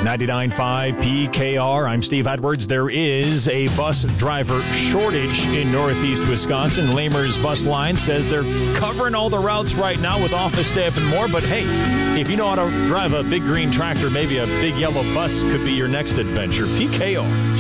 99.5 PKR. I'm Steve Edwards. There is a bus driver shortage in Northeast Wisconsin. Lamers Bus Line says they're covering all the routes right now with office staff and more. But hey, if you know how to drive a big green tractor, maybe a big yellow bus could be your next adventure. PKR.